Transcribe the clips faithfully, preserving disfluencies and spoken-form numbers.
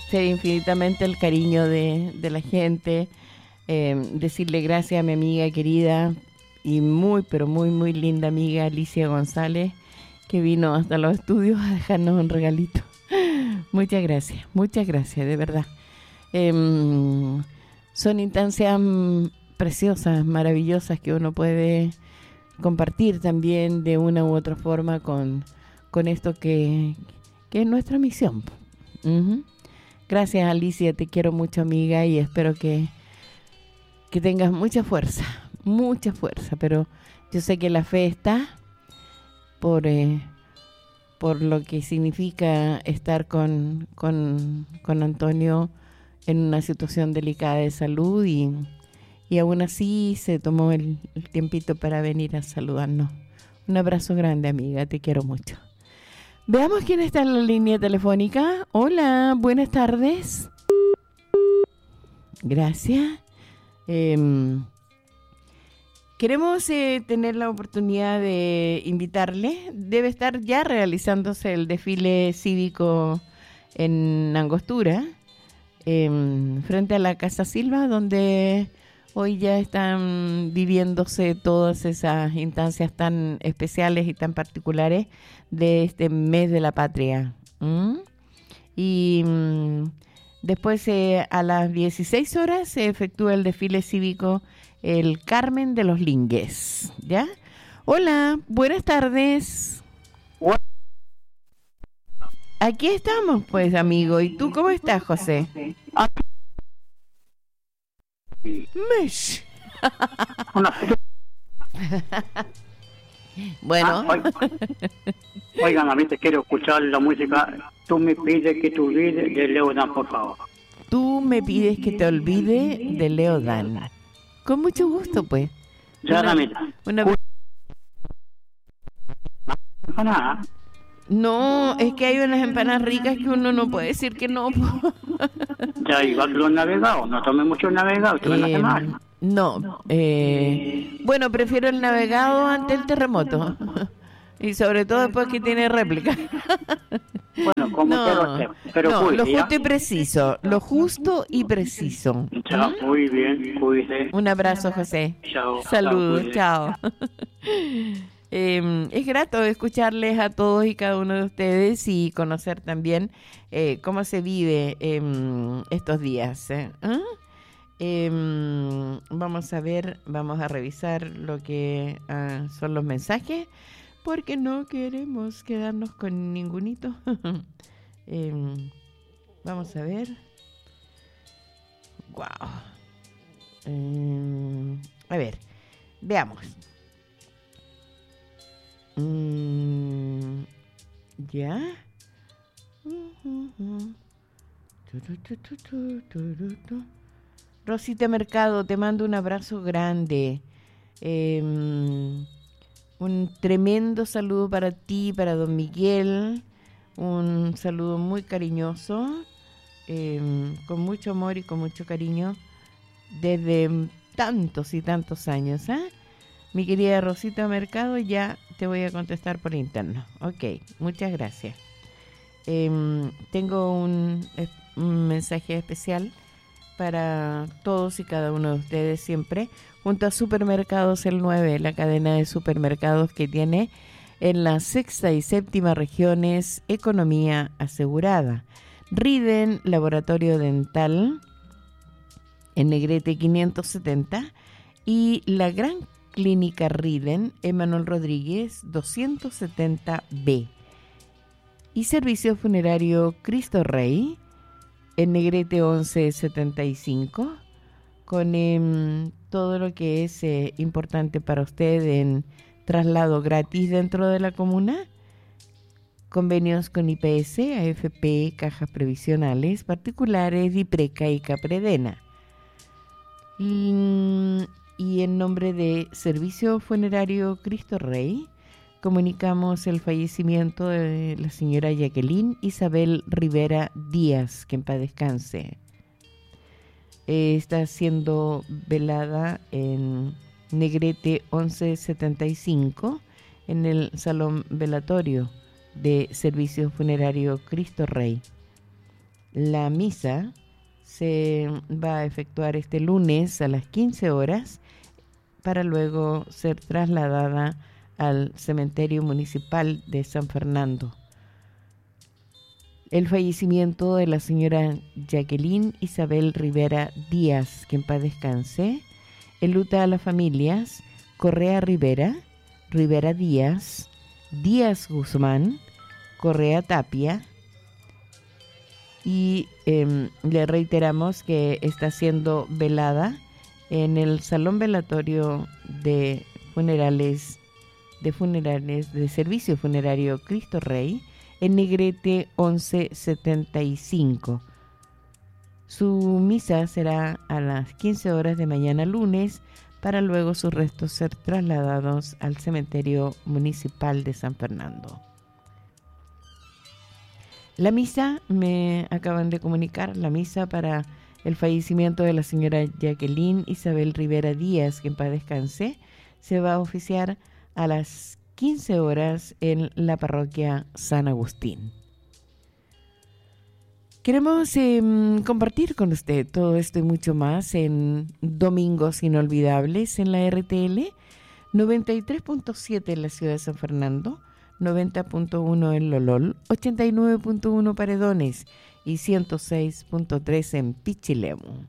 agradecer infinitamente el cariño de, de la gente, eh, decirle gracias a mi amiga querida y muy, pero muy, muy linda amiga Alicia González, que vino hasta los estudios a dejarnos un regalito. Muchas gracias, muchas gracias, de verdad. Eh, son instancias preciosas, maravillosas que uno puede compartir también de una u otra forma con, con esto que, que es nuestra misión. Uh-huh. Gracias, Alicia, te quiero mucho, amiga, y espero que, que tengas mucha fuerza, mucha fuerza, pero yo sé que la fe está por, eh, por lo que significa estar con, con, con Antonio en una situación delicada de salud y, y aún así se tomó el, el tiempito para venir a saludarnos. Un abrazo grande, amiga, te quiero mucho. Veamos quién está en la línea telefónica. Hola, buenas tardes. Gracias. Eh, queremos eh, tener la oportunidad de invitarle. Debe estar ya realizándose el desfile cívico en Angostura, eh, frente a la Casa Silva, donde hoy ya están viviéndose todas esas instancias tan especiales y tan particulares de este mes de la patria. ¿Mm? Y mm, después eh, a las dieciséis horas se efectúa el desfile cívico El Carmen de los Lingues. ¿Ya? Hola, buenas tardes. Aquí estamos, pues, amigo. ¿Y tú cómo estás, José? Mesh. Bueno. Ah, oigan, a mí te quiero escuchar la música. Tú me pides que te olvides de Leo Dan, por favor. Tú me pides que te olvide de Leo Dan. Con mucho gusto, pues. Ya, una, una... Empanada. No, es que hay unas empanadas ricas que uno no puede decir que no. Ya, igual que los navegados. No tomes mucho navegado, te van a hacer mal. No, eh, bueno, prefiero el navegado ante el terremoto. Y sobre todo después que tiene réplica. Bueno, como no, quiero hacer. Pero no, cuide, lo justo ¿ya? y preciso. Lo justo y preciso. Ya, ¿Mm? muy bien, cuídese. Un abrazo, José. Chao. Saludos, chao. eh, es grato escucharles a todos y cada uno de ustedes y conocer también eh, cómo se vive eh, estos días. ¿eh? ¿Ah? Eh, vamos a ver, vamos a revisar lo que uh, son los mensajes, porque no queremos quedarnos con ningunito. eh, vamos a ver. Wow. Eh, a ver, veamos. Mm, ya. Rosita Mercado, te mando un abrazo grande. Eh, un tremendo saludo para ti, para don Miguel. Un saludo muy cariñoso, eh, con mucho amor y con mucho cariño, desde tantos y tantos años. ¿eh? Mi querida Rosita Mercado, ya te voy a contestar por interno. Ok, muchas gracias. Eh, tengo un, un mensaje especial para todos y cada uno de ustedes siempre, junto a Supermercados El nueve, la cadena de supermercados que tiene en la sexta y séptima regiones economía asegurada. Riden, Laboratorio Dental, en Negrete quinientos setenta, y la Gran Clínica Riden, Emanuel Rodríguez doscientos setenta B. Y Servicio Funerario Cristo Rey, en Negrete once setenta y cinco, con eh, todo lo que es eh, importante para usted en traslado gratis dentro de la comuna, convenios con I P S, A F P, cajas previsionales, particulares, Dipreca y Capredena. Y, y en nombre de Servicio Funerario Cristo Rey, comunicamos el fallecimiento de la señora Jacqueline Isabel Rivera Díaz, que en paz descanse. Eh, está siendo velada en Negrete once setenta y cinco, en el salón velatorio de Servicio Funerario Cristo Rey. La misa se va a efectuar este lunes a las quince horas para luego ser trasladada al cementerio municipal de San Fernando. El fallecimiento de la señora Jacqueline Isabel Rivera Díaz, que en paz descanse, enluta a las familias Correa Rivera, Rivera Díaz, Díaz Guzmán, Correa Tapia, y eh, le reiteramos que está siendo velada en el Salón Velatorio de Funerales de Funerales de Servicio Funerario Cristo Rey en Negrete once setenta y cinco. Su misa será a las quince horas de mañana lunes para luego sus restos ser trasladados al cementerio municipal de San Fernando. La misa, me acaban de comunicar, la misa para el fallecimiento de la señora Jacqueline Isabel Rivera Díaz, que en paz descanse, se va a oficiar a las quince horas en la parroquia San Agustín. Queremos eh, compartir con usted todo esto y mucho más en Domingos Inolvidables en la R T L, noventa y tres punto siete en la ciudad de San Fernando, noventa punto uno en Lolol, ochenta y nueve punto uno Paredones y ciento seis punto tres en Pichilemu.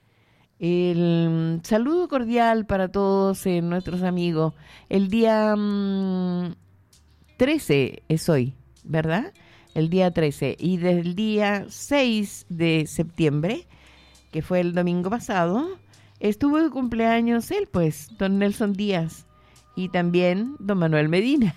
El saludo cordial para todos eh, nuestros amigos. El día mmm, trece es hoy, ¿verdad? El día trece. Y desde el día seis de septiembre, que fue el domingo pasado, estuvo de cumpleaños él, pues, don Nelson Díaz. Y también don Manuel Medina.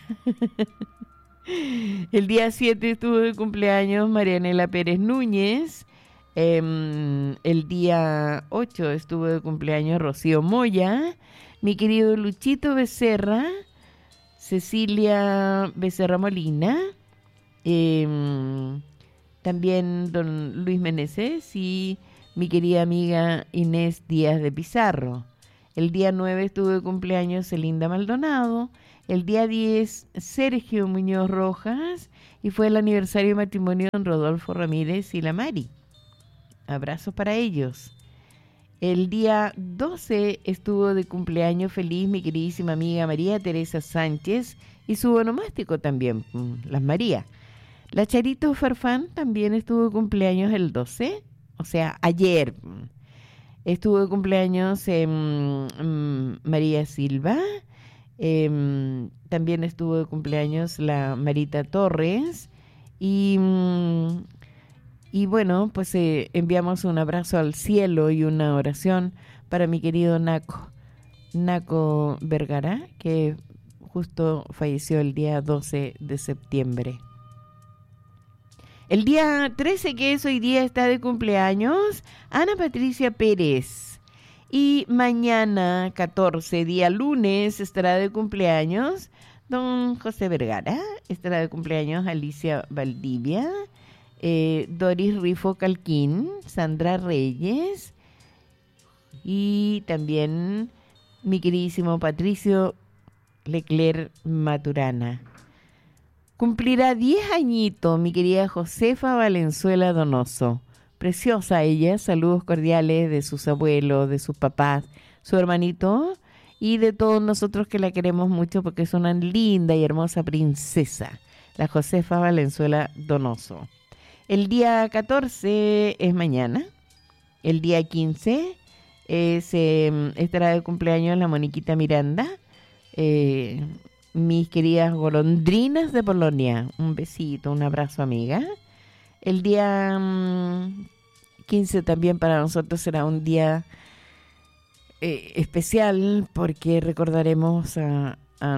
El día siete estuvo de cumpleaños Marianela Pérez Núñez. Eh, el día ocho estuvo de cumpleaños Rocío Moya. Mi querido Luchito Becerra. Cecilia Becerra Molina. Eh, también don Luis Meneses y mi querida amiga Inés Díaz de Pizarro. El día nueve estuvo de cumpleaños Celinda Maldonado. El día diez, Sergio Muñoz Rojas. Y fue el aniversario de matrimonio de Rodolfo Ramírez y la Mari. Abrazos para ellos. El día doce estuvo de cumpleaños feliz mi queridísima amiga María Teresa Sánchez y su onomástico también, las María. La Charito Farfán también estuvo de cumpleaños el doce, o sea, ayer. Estuvo de cumpleaños eh, María Silva, eh, también estuvo de cumpleaños la Marita Torres y, y bueno, pues eh, enviamos un abrazo al cielo y una oración para mi querido Naco, Naco Vergara, que justo falleció el día doce de septiembre. El día trece, que es hoy día, está de cumpleaños Ana Patricia Pérez. Y mañana, catorce, día lunes, estará de cumpleaños don José Vergara. Estará de cumpleaños Alicia Valdivia, eh, Doris Rifo Calquín, Sandra Reyes y también mi queridísimo Patricio Leclerc Maturana. Cumplirá diez añitos mi querida Josefa Valenzuela Donoso. Preciosa ella, saludos cordiales de sus abuelos, de sus papás, su hermanito y de todos nosotros que la queremos mucho porque es una linda y hermosa princesa, la Josefa Valenzuela Donoso. El día catorce es mañana, el día quince es, eh, estará de cumpleaños la Moniquita Miranda, eh, mis queridas golondrinas de Polonia. Un besito, un abrazo, amiga. El día mmm, quince también para nosotros será un día eh, especial porque recordaremos a, a,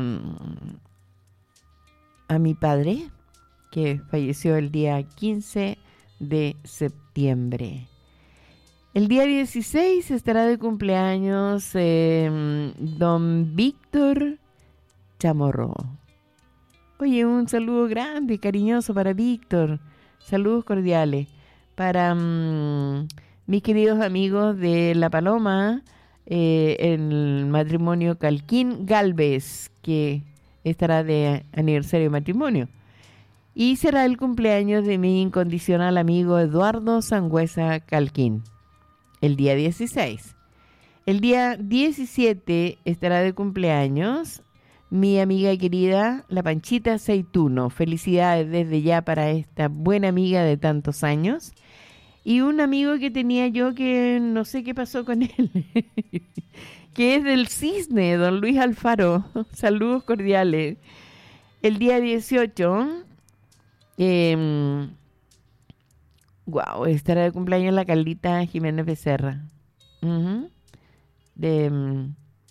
a mi padre que falleció el día quince de septiembre. El día dieciséis estará de cumpleaños eh, don Víctor Chamorro. Oye, un saludo grande y cariñoso para Víctor. Saludos cordiales para um, mis queridos amigos de La Paloma, eh, el matrimonio Calquín Galvez, que estará de aniversario de matrimonio. Y será el cumpleaños de mi incondicional amigo Eduardo Sangüesa Calquín, el día dieciséis. El día diecisiete estará de cumpleaños mi amiga querida, la Panchita Aceituno. Felicidades desde ya para esta buena amiga de tantos años. Y un amigo que tenía yo que no sé qué pasó con él, que es del Cisne, don Luis Alfaro. Saludos cordiales. El día dieciocho, eh, wow, estará de cumpleaños la Carlita Jiménez Becerra. Uh-huh. De... Um,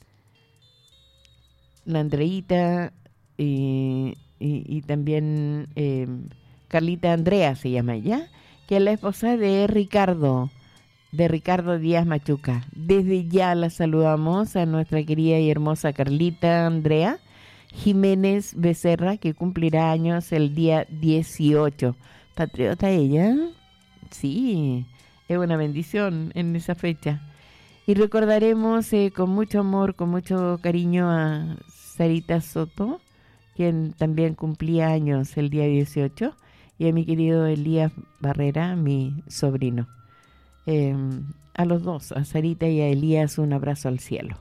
la Andreita y, y, y también eh, Carlita Andrea se llama ella, que es la esposa de Ricardo, de Ricardo Díaz Machuca. Desde ya la saludamos a nuestra querida y hermosa Carlita Andrea Jiménez Becerra, que cumplirá años el día dieciocho. Patriota ella, sí, es una bendición en esa fecha. Y recordaremos eh, con mucho amor, con mucho cariño a Sarita Soto, quien también cumplía años el día dieciocho, y a mi querido Elías Barrera, mi sobrino. Eh, a los dos, a Sarita y a Elías, un abrazo al cielo.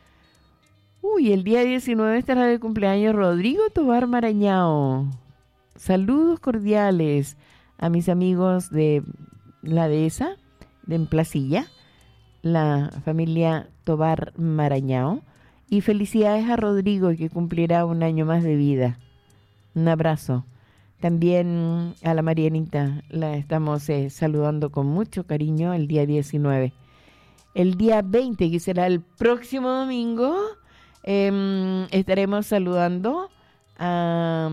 Uy, el día diecinueve estará de cumpleaños Rodrigo Tobar Marañao. Saludos cordiales a mis amigos de la dehesa, de en Placilla, la familia Tobar Marañao, y felicidades a Rodrigo, que cumplirá un año más de vida. Un abrazo. También a la Marianita la estamos eh, saludando con mucho cariño el día diecinueve. El día veinte, que será el próximo domingo, eh, estaremos saludando a,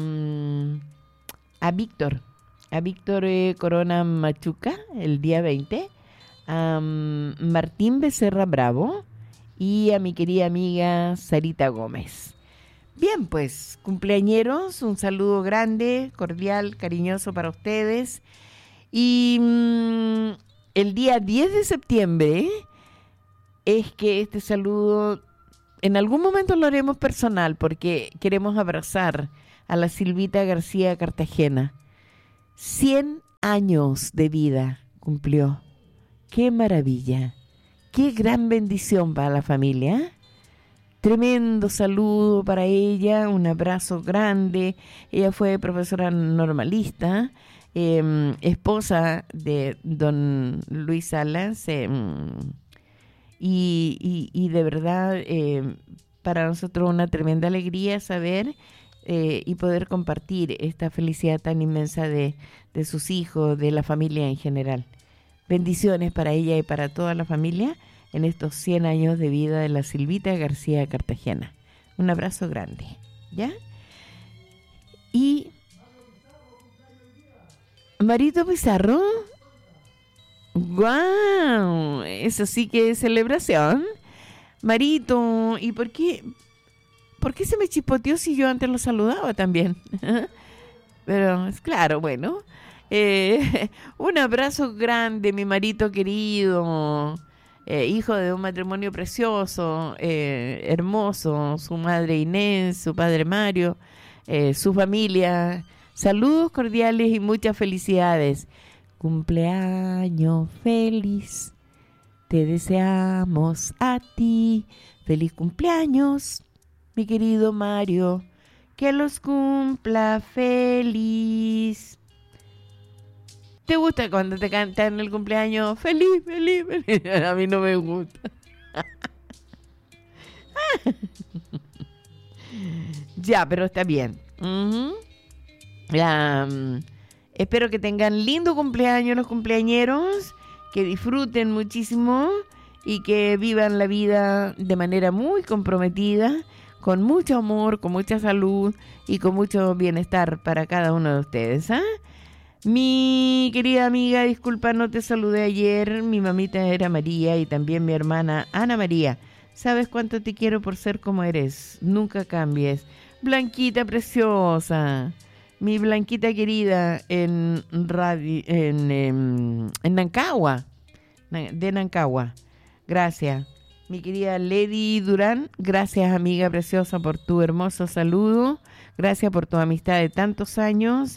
a Víctor, a Víctor eh, Corona Machuca, el día veinte. A um, Martín Becerra Bravo y a mi querida amiga Sarita Gómez. Bien, pues, cumpleañeros, un saludo grande, cordial, cariñoso para ustedes. Y um, el día diez de septiembre es que este saludo en algún momento lo haremos personal, porque queremos abrazar a la Silvita García Cartagena. cien años de vida cumplió. ¡Qué maravilla! ¡Qué gran bendición para la familia! Tremendo saludo para ella, un abrazo grande. Ella fue profesora normalista, eh, esposa de don Luis Salas, eh, y, y, y de verdad eh, para nosotros una tremenda alegría saber eh, y poder compartir esta felicidad tan inmensa de, de sus hijos, de la familia en general. Bendiciones para ella y para toda la familia en estos cien años de vida de la Silvita García Cartagena. Un abrazo grande, ¿ya? Y Marito Pizarro, ¡guau! Eso sí que es celebración. Marito, ¿y por qué, por qué se me chispoteó si yo antes lo saludaba también? Pero es claro, bueno. Eh, un abrazo grande, mi Marito querido, eh, hijo de un matrimonio precioso, eh, hermoso, su madre Inés, su padre Mario, eh, su familia. Saludos cordiales y muchas felicidades. Cumpleaños feliz, te deseamos a ti. Feliz cumpleaños, mi querido Mario, que los cumpla feliz. ¿Te gusta cuando te cantan el cumpleaños? Feliz, feliz, feliz. A mí no me gusta. Ya, pero está bien. Uh-huh. La, um, espero que tengan lindo cumpleaños los cumpleañeros, que disfruten muchísimo y que vivan la vida de manera muy comprometida, con mucho amor, con mucha salud y con mucho bienestar para cada uno de ustedes, ¿ah? ¿eh? Mi querida amiga, disculpa, no te saludé ayer. Mi mamita era María y también mi hermana Ana María. ¿Sabes cuánto te quiero por ser como eres? Nunca cambies. Blanquita preciosa. Mi Blanquita querida en radio, en, en, en Nancagua. De Nancagua. Gracias. Mi querida Lady Durán, gracias amiga preciosa por tu hermoso saludo. Gracias por tu amistad de tantos años.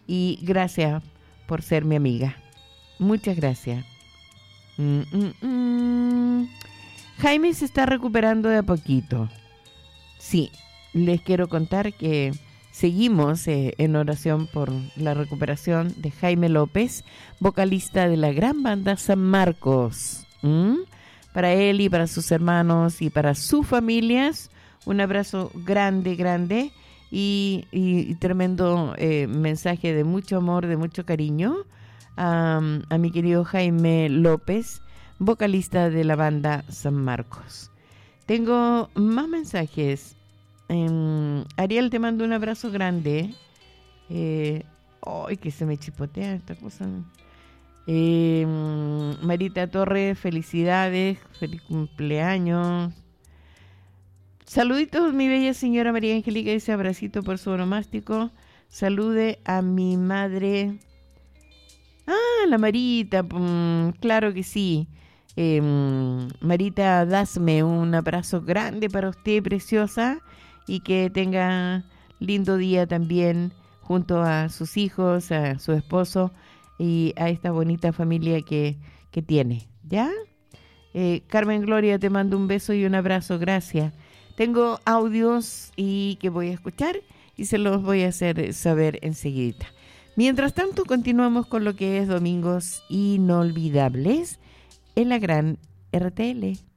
y gracias por ser mi amiga. Muchas gracias. Mm, mm, mm. Jaime se está recuperando de a poquito. Sí, les quiero contar que seguimos eh, en oración por la recuperación de Jaime López, vocalista de la gran banda San Marcos. ¿Mm? Para él y para sus hermanos y para sus familias, un abrazo grande, grande y, y, y tremendo eh, mensaje de mucho amor, de mucho cariño a, a mi querido Jaime López, vocalista de la banda San Marcos. Tengo más mensajes. Eh, Ariel, te mando un abrazo grande. Eh, ¡Ay, que se me chipotea esta cosa! Eh, Marita Torres, felicidades, feliz cumpleaños. Saluditos, mi bella señora María Angélica, dice abracito por su onomástico. Salude a mi madre. Ah, la Marita, mm, claro que sí. Eh, Marita, dasme un abrazo grande para usted, preciosa, y que tenga lindo día también junto a sus hijos, a su esposo y a esta bonita familia que, que tiene, ¿ya? Eh, Carmen Gloria, te mando un beso y un abrazo, gracias. Tengo audios y que voy a escuchar y se los voy a hacer saber enseguida. Mientras tanto, continuamos con lo que es Domingos Inolvidables en la gran R T L.